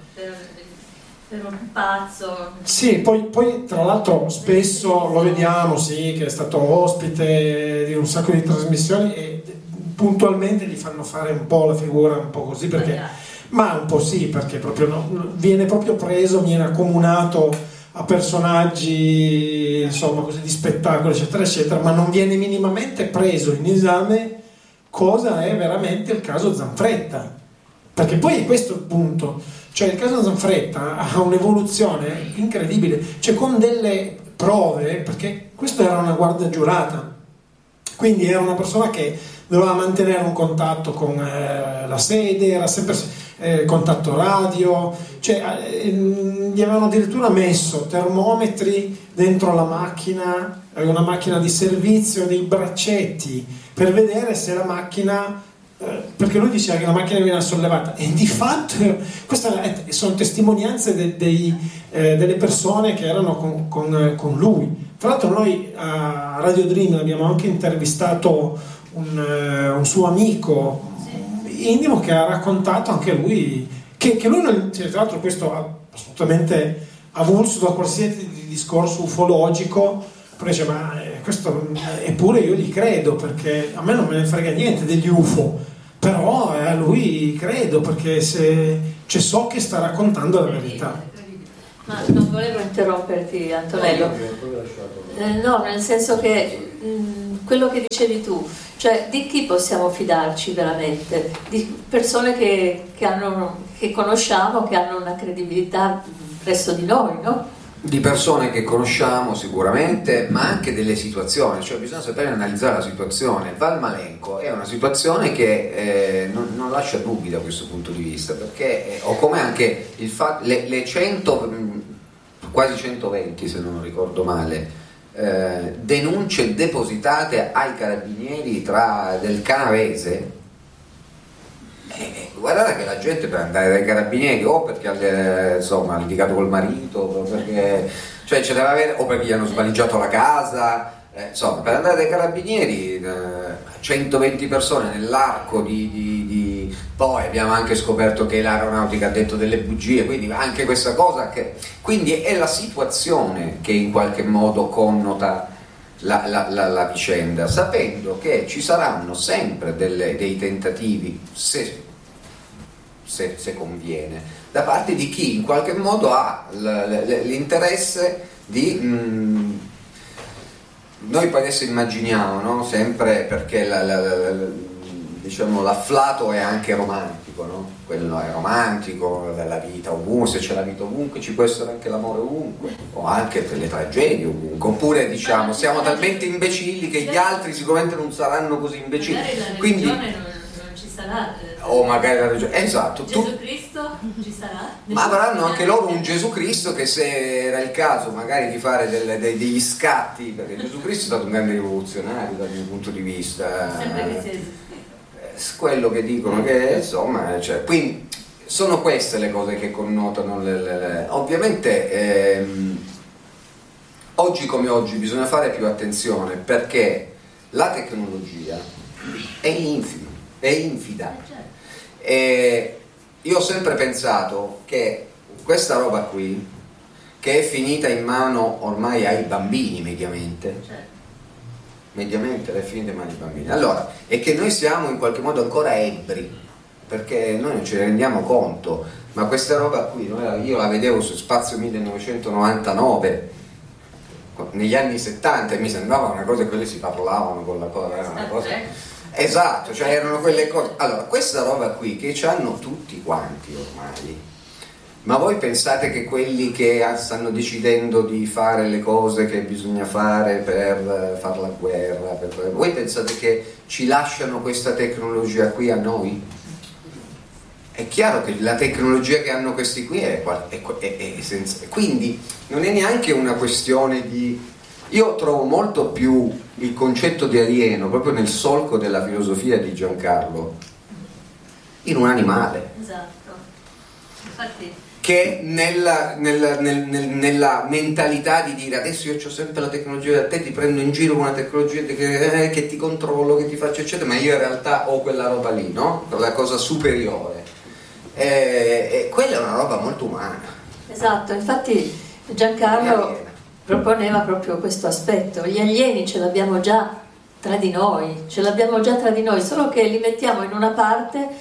Per un pazzo. Sì, poi tra l'altro spesso lo vediamo, sì, che è stato ospite di un sacco di trasmissioni, e puntualmente gli fanno fare un po' la figura un po' così, perché ma un po' sì, perché proprio viene proprio preso, viene accomunato a personaggi, insomma, così di spettacolo, eccetera eccetera, ma non viene minimamente preso in esame cosa è veramente il caso Zanfretta, perché poi è questo il punto. Cioè il caso Zanfretta ha un'evoluzione incredibile, cioè con delle prove, perché questo era una guardia giurata, quindi era una persona che doveva mantenere un contatto con la sede, era sempre contatto radio, cioè gli avevano addirittura messo termometri dentro la macchina, una macchina di servizio, dei braccetti, per vedere se la macchina... perché lui diceva che la macchina viene sollevata, e di fatto queste sono testimonianze delle persone che erano con lui. Tra l'altro noi a Radio Dream abbiamo anche intervistato un suo amico intimo che ha raccontato anche lui che lui, tra l'altro questo ha assolutamente avulso da qualsiasi discorso ufologico, però dice ma questo eppure io gli credo, perché a me non me ne frega niente degli UFO, però a lui credo, perché se cioè so che sta raccontando la verità. Ma non volevo interromperti, Antonello. No, nel senso che quello che dicevi tu, cioè di chi possiamo fidarci veramente? Di persone che conosciamo, che hanno una credibilità presso di noi, no? Di persone che conosciamo sicuramente, ma anche delle situazioni, cioè bisogna sapere analizzare la situazione. Val Malenco è una situazione che non lascia dubbi da questo punto di vista, perché o come anche il fatto, le 100, quasi 120 se non ricordo male, denunce depositate ai carabinieri del Canavese. Guardate che la gente per andare dai carabinieri o perché insomma ha litigato col marito, o perché, cioè, ce deve avere, o perché gli hanno svaligiato la casa, insomma per andare dai carabinieri 120 persone nell'arco poi abbiamo anche scoperto che l'aeronautica ha detto delle bugie, quindi anche questa cosa quindi è la situazione che in qualche modo connota la vicenda, sapendo che ci saranno sempre dei tentativi, se conviene, da parte di chi in qualche modo ha l'interesse di noi poi adesso immaginiamo, no? Sempre perché diciamo l'afflato è anche romantico, no? Quello è romantico, la vita ovunque, se c'è la vita ovunque ci può essere anche l'amore ovunque, o anche le tragedie ovunque, oppure diciamo siamo talmente imbecilli che gli altri sicuramente non saranno così imbecilli, quindi non ci sarà, o magari la religione, esatto, Gesù Cristo ci sarà, ma avranno anche loro un Gesù Cristo che, se era il caso magari di fare degli scatti, perché Gesù Cristo è stato un grande rivoluzionario dal mio punto di vista, sempre che sia esistito. Quello che dicono che insomma, cioè, quindi sono queste le cose che connotano ovviamente oggi come oggi bisogna fare più attenzione, perché la tecnologia è infida, e io ho sempre pensato che questa roba qui, che è finita in mano ormai ai bambini mediamente è finita in mano ai bambini, allora, è che noi siamo in qualche modo ancora ebbri, perché noi non ci rendiamo conto, ma questa roba qui io la vedevo su Spazio 1999 negli anni 70 e mi sembrava una cosa, quelle si parlavano con la cosa, era una cosa, esatto, cioè erano quelle cose. Allora, questa roba qui che ci hanno tutti quanti ormai, ma voi pensate che quelli che stanno decidendo di fare le cose che bisogna fare per fare la guerra, voi pensate che ci lasciano questa tecnologia qui a noi? È chiaro che la tecnologia che hanno questi qui è senza, quindi non è neanche una questione di... Io trovo molto più il concetto di alieno proprio nel solco della filosofia di Giancarlo in un animale, esatto, infatti, che nella mentalità di dire adesso io ho sempre la tecnologia da te, ti prendo in giro con una tecnologia che ti controllo, che ti faccio eccetera, ma io in realtà ho quella roba lì, no? La cosa superiore, e quella è una roba molto umana. Esatto, infatti Giancarlo proponeva proprio questo aspetto. Gli alieni ce l'abbiamo già tra di noi, solo che li mettiamo in una parte,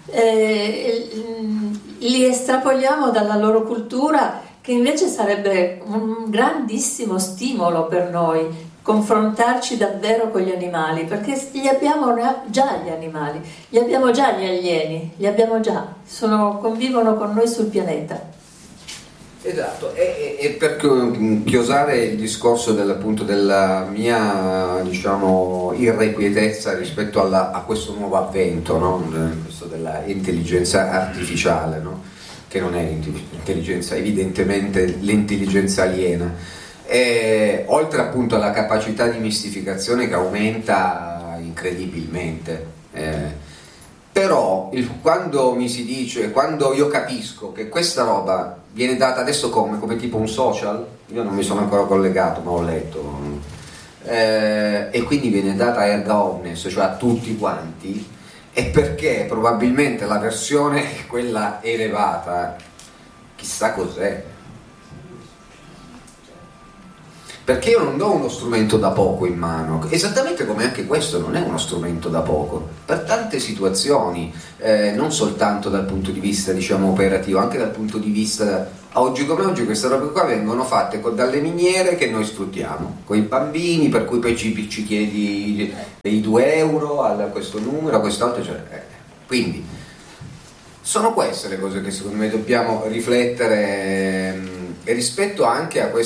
li estrapoliamo dalla loro cultura, che invece sarebbe un grandissimo stimolo per noi confrontarci davvero con gli animali, perché li abbiamo già gli animali, li abbiamo già gli alieni, li abbiamo già, convivono con noi sul pianeta. Esatto, e per chiosare il discorso appunto della mia, diciamo, irrequietezza rispetto a questo nuovo avvento, no? Questo della intelligenza artificiale, no? Che non è l'intelligenza, evidentemente l'intelligenza aliena, e oltre appunto alla capacità di mistificazione che aumenta incredibilmente, però quando mi si dice, quando io capisco che questa roba viene data adesso come tipo un social, io non mi sono ancora collegato ma ho letto, e quindi viene data erga omnes, cioè a tutti quanti, è perché probabilmente la versione, quella elevata, chissà cos'è. perché io non do uno strumento da poco in mano, esattamente come anche questo non è uno strumento da poco, per tante situazioni, non soltanto dal punto di vista, diciamo, operativo, anche dal punto di vista, oggi come oggi queste robe qua vengono fatte dalle miniere che noi sfruttiamo, con i bambini, per cui poi ci chiedi dei 2 euro a questo numero, a quest'altro, quindi sono queste le cose che secondo me dobbiamo riflettere, e rispetto anche a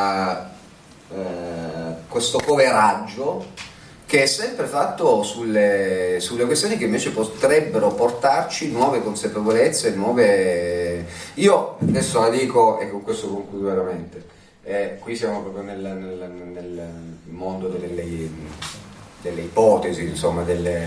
questo coveraggio che è sempre fatto sulle questioni che invece potrebbero portarci nuove consapevolezze, nuove... Io adesso la dico e con questo concludo veramente, qui siamo proprio nel mondo delle ipotesi, insomma,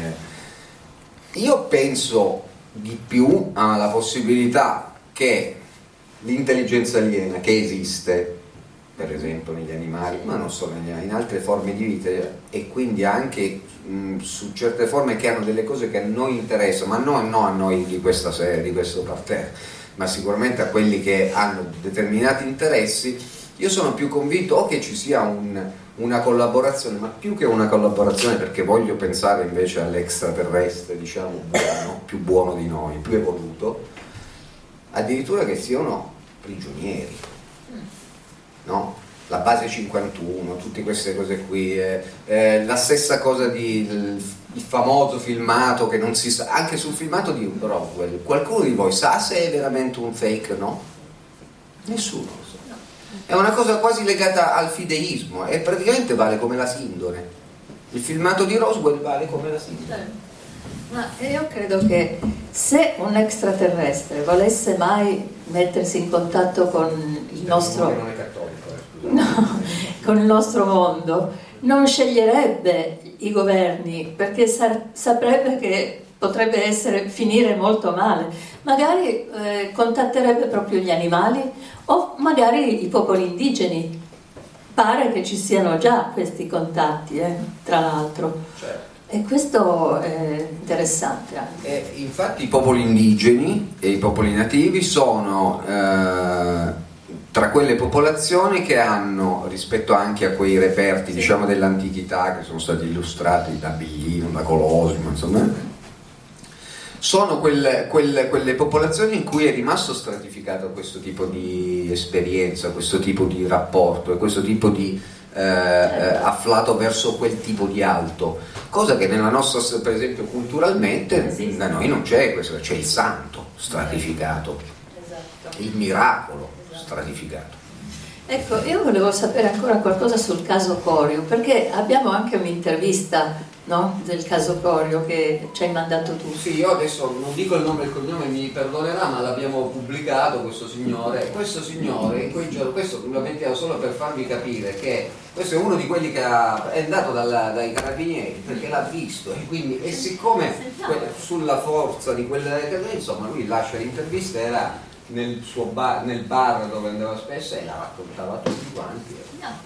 io penso di più alla possibilità che l'intelligenza aliena, che esiste per esempio negli animali, ma non solo negli animali, in altre forme di vita, e quindi anche su certe forme che hanno delle cose che a noi interessano, ma non a noi di questa serie, di questo parterre, ma sicuramente a quelli che hanno determinati interessi. Io sono più convinto che ci sia una collaborazione, ma più che una collaborazione, perché voglio pensare invece all'extraterrestre, diciamo, buono, più buono di noi, più evoluto, addirittura che siano prigionieri, no? La base 51, tutte queste cose qui, la stessa cosa il famoso filmato che non si sa, anche sul filmato di Roswell, qualcuno di voi sa se è veramente un fake? No? Nessuno lo sa. È una cosa quasi legata al fideismo, e praticamente vale come la sindone. Il filmato di Roswell vale come la sindone. Ma io credo che se un extraterrestre volesse mai mettersi in contatto con il nostro... Non è cattolico. No, con il nostro mondo, non sceglierebbe i governi, perché saprebbe che potrebbe finire molto male. Magari contatterebbe proprio gli animali o magari i popoli indigeni. Pare che ci siano già questi contatti, tra l'altro. Certo. E questo è interessante anche. Infatti i popoli indigeni e i popoli nativi sono tra quelle popolazioni che hanno, rispetto anche a quei reperti, sì, diciamo, dell'antichità che sono stati illustrati da Billino, da Colosimo, insomma, sono quelle popolazioni in cui è rimasto stratificato questo tipo di esperienza, questo tipo di rapporto e questo tipo di afflato verso quel tipo di alto, cosa che nella nostra, per esempio, culturalmente da noi non c'è. Questo, c'è il santo stratificato, esatto, il miracolo stratificato. Ecco, io volevo sapere ancora qualcosa sul caso Corio, perché abbiamo anche un'intervista, no, del caso Corio che ci hai mandato tu. Sì, io adesso non dico il nome e il cognome, mi perdonerà, ma l'abbiamo pubblicato questo signore, in quei giorni, questo lo mettiamo solo per farvi capire che questo è uno di quelli che è andato dai carabinieri perché l'ha visto, e siccome sulla forza di quella, insomma, lui lascia l'intervista, era nel suo bar, nel bar dove andava spesso, e la raccontava a tutti quanti.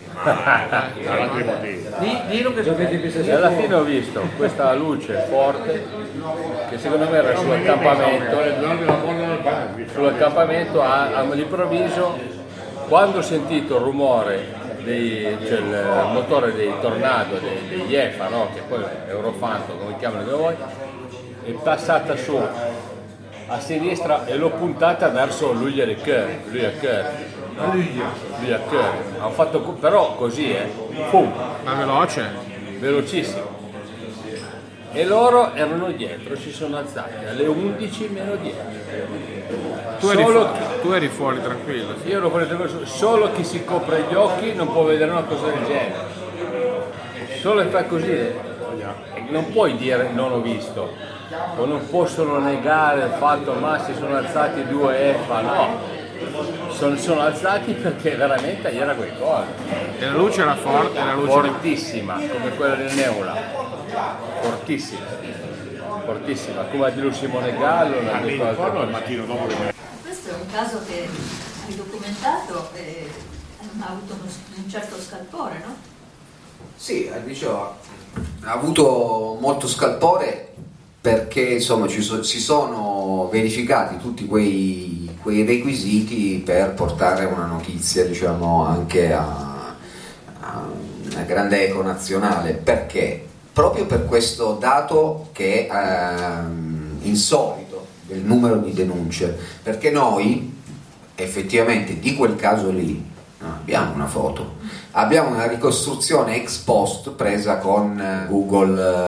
Alla fine ho visto questa luce forte che secondo me era sull'accampamento all'improvviso, quando ho sentito il rumore cioè il motore dei Tornado, degli EFA, no? Che poi Eurofanto, come chiamano da voi, è passata su a sinistra e l'ho puntata verso lui a Coeur. Hanno fatto però così, pum, ma veloce, velocissimo, e loro erano dietro, si sono alzati alle 11 meno 10. Tu eri fuori tranquillo. Io ero fuori tranquillo, solo chi si copre gli occhi non può vedere una cosa del genere, solo che fa così, non puoi dire non ho visto, o non possono negare il fatto ma si sono alzati 2 EFA, no, sono alzati perché veramente era qualcosa. E la luce era forte, fortissima, come quella del Neula, fortissima, come ha detto Simone Gallo. Il mattino dopo. Questo è un caso che hai documentato e ha avuto un certo scalpore, no? Sì, dicevo, ha avuto molto scalpore perché insomma si sono verificati tutti quei requisiti per portare una notizia, diciamo, anche una grande eco nazionale. Perché? Proprio per questo dato che è insolito del numero di denunce, perché noi effettivamente di quel caso lì non abbiamo una foto, abbiamo una ricostruzione ex post presa con Google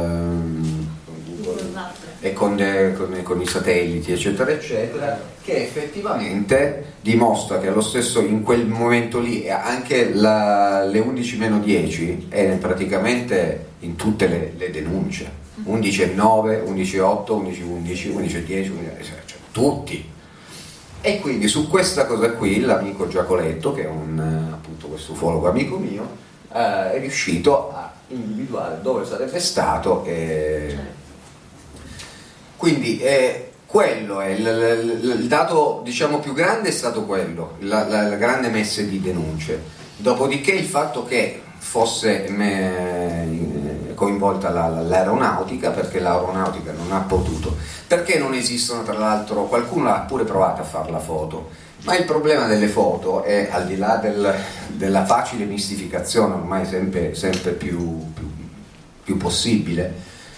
e con i satelliti eccetera eccetera, che effettivamente dimostra che allo stesso in quel momento lì anche le 11-10 è praticamente in tutte le denunce, 11-9, 11-8, 11-11, 11-10, cioè tutti. E quindi su questa cosa qui l'amico Giacoletto, che è appunto questo ufologo amico mio, è riuscito a individuare dove sarebbe stato. Quindi quello è il dato, diciamo, più grande è stato quello, la grande messe di denunce. Dopodiché il fatto che fosse coinvolta l'aeronautica, perché l'aeronautica non ha potuto, perché non esistono, tra l'altro qualcuno ha pure provato a fare la foto, ma il problema delle foto è, al di là della facile mistificazione ormai sempre più possibile,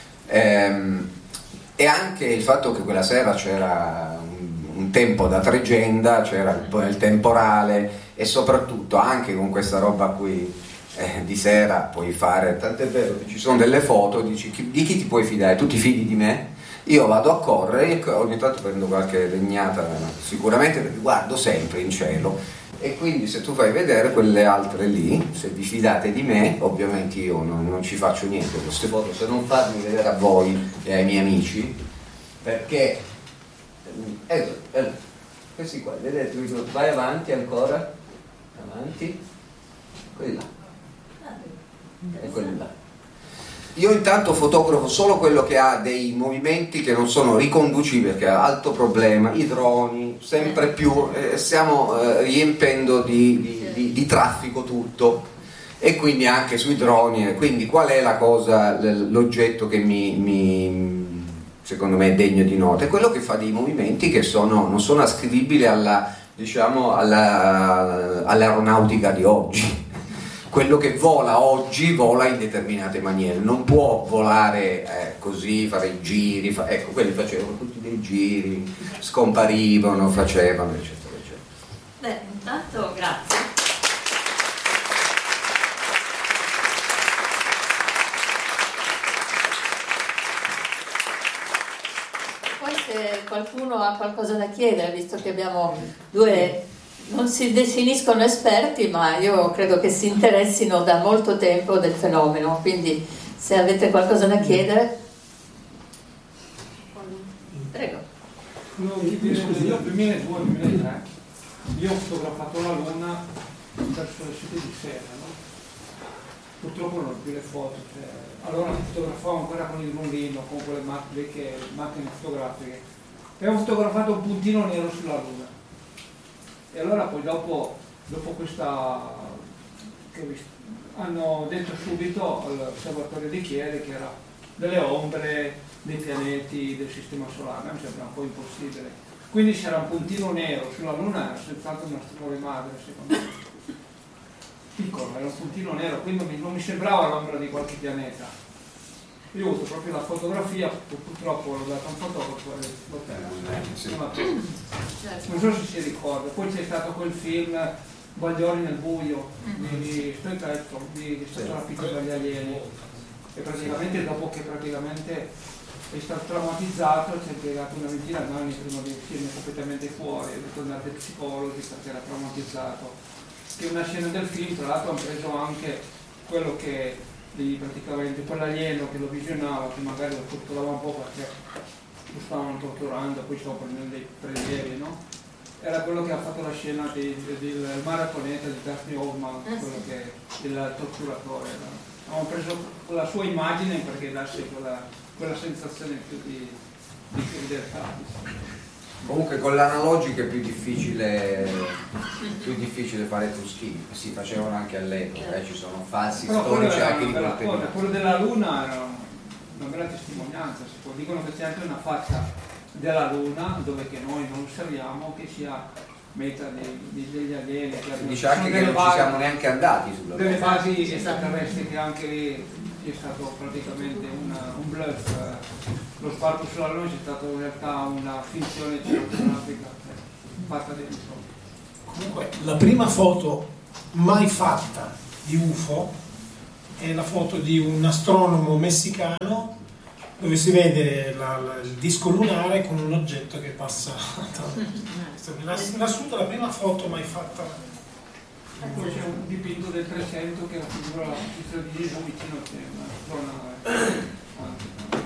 e anche il fatto che quella sera c'era un tempo da tregenda, c'era il temporale, e soprattutto anche con questa roba qui di sera puoi fare, tant'è vero che ci sono delle foto, dici di chi ti puoi fidare? Tu ti fidi di me? Io vado a correre e ogni tanto prendo qualche legnata, sicuramente, perché guardo sempre in cielo, e quindi se tu fai vedere quelle altre lì, se vi fidate di me, ovviamente io non ci faccio niente con queste foto, se non farmi vedere a voi e ai miei amici, perché questi qua, vedete, vai avanti ancora, avanti, quelli là e quelli là. Io intanto fotografo solo quello che ha dei movimenti che non sono riconducibili, perché ha alto problema, i droni, sempre più stiamo riempendo di traffico tutto, e quindi anche sui droni. Quindi qual è la cosa, l'oggetto che secondo me è degno di nota? È quello che fa dei movimenti che non sono ascrivibili all'aeronautica di oggi. Quello che vola oggi vola in determinate maniere, non può volare così, fare i giri, ecco, quelli facevano tutti dei giri, scomparivano, facevano, eccetera, eccetera. Beh, intanto grazie. Poi se qualcuno ha qualcosa da chiedere, visto che abbiamo due... non si definiscono esperti, ma io credo che si interessino da molto tempo del fenomeno, quindi se avete qualcosa da chiedere, prego. Io nel 2002-2003 io ho fotografato la Luna verso le 7 di sera, no? Purtroppo non ho più le foto, allora fotografavo ancora con il rullino, con quelle vecchie macchine fotografiche, e ho fotografato un puntino nero sulla Luna. E allora poi dopo questa, che hanno detto subito all'osservatorio di Chieri che era delle ombre dei pianeti del sistema solare, mi sembra un po' impossibile. Quindi c'era un puntino nero sulla Luna, era senz'altro una stella madre, secondo me. Piccolo, era un puntino nero, quindi non mi sembrava l'ombra di qualche pianeta. Io ho avuto proprio la fotografia, purtroppo l'ho data a un fotografo e l'ho perso. Non so se si ricorda. Poi c'è stato quel film Bagliori nel buio di Stretto, di Stata la piccola degli alieni, e praticamente dopo che è stato traumatizzato ci ha impiegato una ventina d'anni prima di uscirne completamente fuori, di tornare dai psicologi perché era traumatizzato. Che una scena del film, tra l'altro, hanno preso anche quello che praticamente quell'alieno che lo visionava, che magari lo torturava un po' perché lo stavano torturando, poi stavano prendendo dei prelievi, no? Era quello che ha fatto la scena del maratoneta di Dustin Hoffman, quello che il torturatore. Avevamo preso la sua immagine perché dasse quella sensazione più di fedeltà. Comunque con l'analogico è più difficile fare truschini, si facevano anche all'epoca, ci sono falsi storici anche di quel periodo. Quello della Luna era una bella testimonianza, dicono che c'è anche una faccia della Luna dove che noi non osserviamo, che sia meta degli alieni. Si dice anche che non ci siamo neanche andati sulla delle basi extraterrestri, che anche lì è stato praticamente un bluff. Lo sbarco sulla Luna è stato in realtà una finzione cinematografica fatta dei soldi. Comunque, la prima foto mai fatta di UFO è la foto di un astronomo messicano dove si vede il disco lunare con un oggetto che passa. In assoluto la prima foto mai fatta. Poi c'è un dipinto del 300 che raffigura la posizione di Gesù vicino a una zona